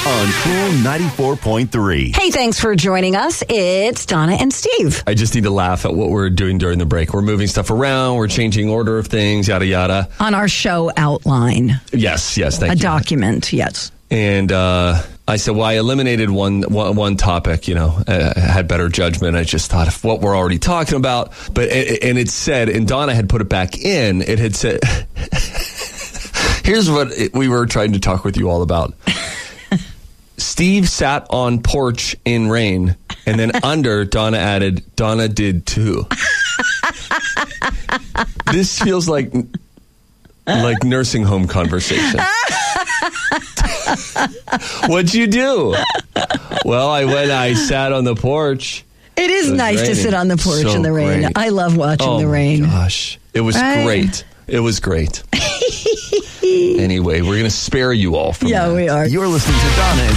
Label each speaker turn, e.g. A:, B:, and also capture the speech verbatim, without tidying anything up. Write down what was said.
A: on Cool ninety-four point three.
B: Hey, thanks for joining us. It's Donna and Steve.
C: I just need to laugh at what we're doing during the break. We're moving stuff around. We're changing order of things, yada, yada.
B: On our show outline.
C: Yes, yes, thank
B: A
C: you.
B: A document, yes.
C: And uh, I said, well, I eliminated one, one, one topic, you know, uh, had better judgment. I just thought of what we're already talking about. But And it said, and Donna had put it back in, it had said, here's what it, we were trying to talk with you all about. Steve sat on porch in rain, and then under, Donna added, Donna did too. This feels like like nursing home conversation. What'd you do? Well, I went, I sat on the porch.
B: It is
C: it
B: nice
C: raining.
B: to sit on the porch
C: So
B: in the rain.
C: great.
B: I love watching
C: oh
B: the rain.
C: Oh, gosh. It was
B: right?
C: great. It was great. Anyway, we're going to spare you all from
B: yeah,
C: that.
B: we are.
A: You're listening to Donna and